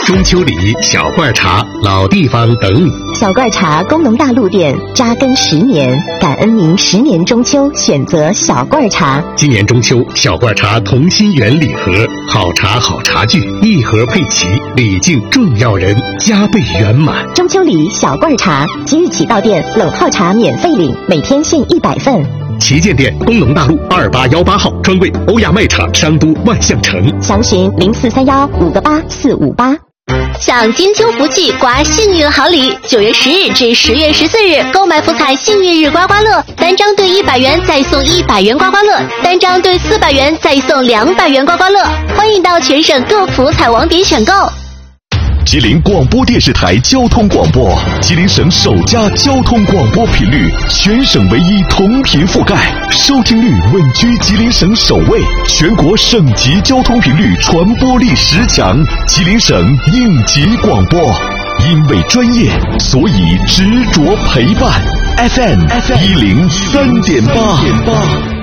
中秋礼、小罐茶、老地方等你。 小罐茶功能大陆店扎根10年，感恩您10年中秋选择小罐茶。 今年中秋，小罐茶同心圆礼盒，好茶好茶具，一盒配齐，礼敬重要人，加倍圆满。 中秋礼小罐茶，即日起到店冷泡茶免费领，每天限100份。 旗舰店工农大路2818号，专柜欧亚卖场商都万象城。 详询0431-58458。 享金秋福气，刮幸运好礼！9月10日至10月14日，购买福彩幸运日刮刮乐，单张兑100元再送100元刮刮乐，单张兑400元再送200元刮刮乐。欢迎到全省各福彩网点选购。 吉林广播电视台交通广播，吉林省首家交通广播频率，全省唯一同频覆盖，收听率稳居吉林省首位，全国省级交通频率传播力10强，吉林省应急广播。因为专业，所以执着陪伴。FM 103.8。